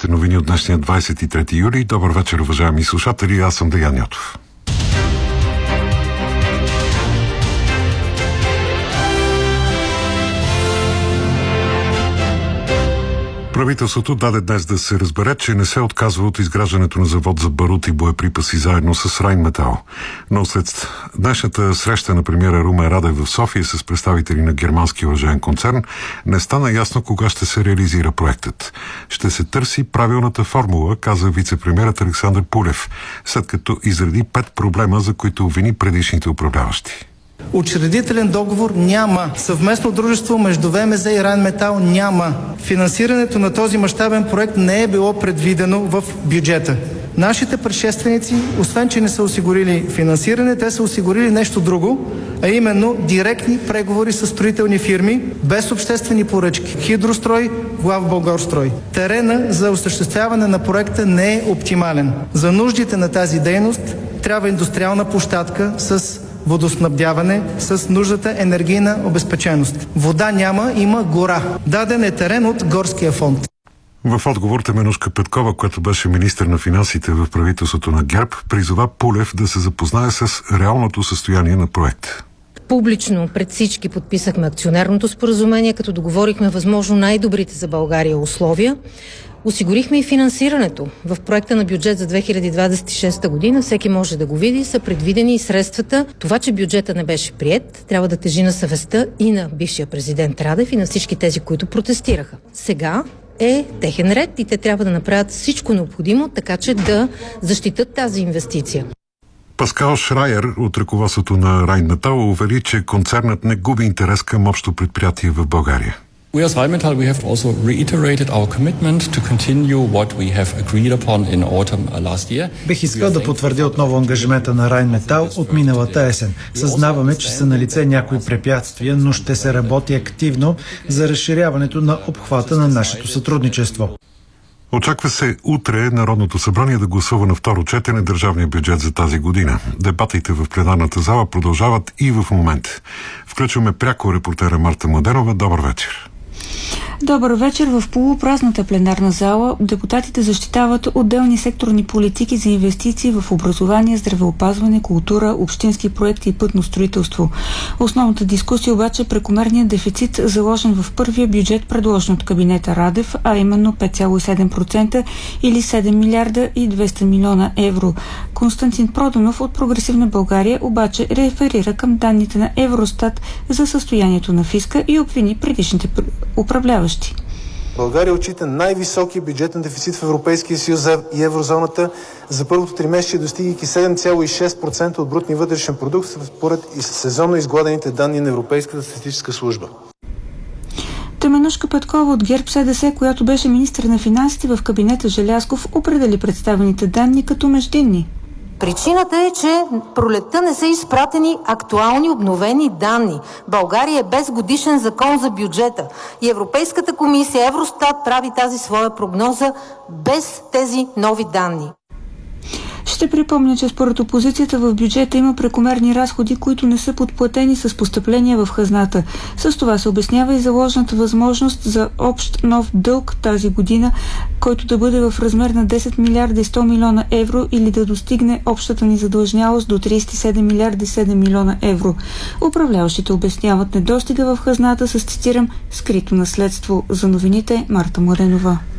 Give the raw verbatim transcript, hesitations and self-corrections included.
Най-важните новини от днешния двадесет и трети юли. Добър вечер, уважаеми слушатели. Аз съм Деян Йотов. Правителството даде днес да се разбере, че не се отказва от изграждането на завод за барут и боеприпаси заедно с Райнметал. Но след днешната среща на премиера Румен Радев в София с представители на германски оръжеен концерн, не стана ясно кога ще се реализира проектът. Ще се търси правилната формула, каза вице-премиерът Александър Пулев, след като изреди пет проблема, за които обвини предишните управляващи. Учредителен договор няма. Съвместно дружество между ВМЗ и Райнметал няма. Финансирането на този мащабен проект не е било предвидено в бюджета. Нашите предшественици, освен че не са осигурили финансиране, те са осигурили нещо друго, а именно директни преговори с строителни фирми, без обществени поръчки. Хидрострой, Главболгарстрой. Терена за осъществяване на проекта не е оптимален. За нуждите на тази дейност трябва индустриална площадка с водоснабдяване, с нуждата енергийна обезпеченост. Вода няма, има гора. Даден е терен от горския фонд. В отговор Теменужка Петкова, която беше министър на финансите в правителството на ГЕРБ, призова Пулев да се запознае с реалното състояние на проекта. Публично пред всички подписахме акционерното споразумение, като договорихме възможно най-добрите за България условия. Осигурихме и финансирането. В проекта на бюджет за две хиляди двадесет и шеста година, всеки може да го види, са предвидени и средствата. Това, че бюджета не беше приет, трябва да тежи на съвестта и на бившия президент Радев и на всички тези, които протестираха. Сега е техен ред и те трябва да направят всичко необходимо, така че да защитат тази инвестиция. Паскал Шрайер от ръководството на Райнметал увери, че концернът не губи интерес към общо предприятие в България. We as Rheinmetall, we have also reiterated our commitment to continue what we have agreed upon in autumn last year. Бих искал да потвърдя отново ангажимента на Райнметал от миналата есен. Съзнаваме, че са налице някои препятствия, но ще се работи активно за разширяването на обхвата на нашето сътрудничество. Очаква се утре Народното събрание да гласува на второ четене държавния бюджет за тази година. Дебатите в пленарната зала продължават и в момента. Включваме пряко репортера Марта Младенова. Добър вечер. Добър вечер. В полупразната пленарна зала депутатите защитават отделни секторни политики за инвестиции в образование, здравеопазване, култура, общински проекти и пътно строителство. Основната дискусия обаче е прекомерният дефицит, заложен в първия бюджет, предложен от кабинета Радев, а именно пет цяло и седем процента или седем милиарда и двеста милиона евро. Константин Проданов от Прогресивна България обаче реферира към данните на Евростат за състоянието на фиска и обвини предишните управляващи. България отчита най-високия бюджетен дефицит в Европейския съюз и еврозоната за първото тримесечие, достигайки седем цяло и шест процента от брутния вътрешен продукт, според сезонно изгладените данни на Европейската статистическа служба. Теменужка Петкова от ГЕРБ СДС, която беше министър на финансите в кабинета Желязков, определи представените данни като междинни. Причината е, че пролетта не са изпратени актуални обновени данни. България е без годишен закон за бюджета и Европейската комисия, Евростат прави тази своя прогноза без тези нови данни. Ще припомня, че според опозицията в бюджета има прекомерни разходи, които не са подплатени с постъпления в хазната. С това се обяснява и заложената възможност за общ нов дълг тази година, който да бъде в размер на десет милиарда и сто милиона евро или да достигне общата ни задлъжнялост до тридесет и седем милиарда и седем милиона евро. Управляващите обясняват недостига в хазната с, цитирам, скрито наследство. За новините Марта Младенова.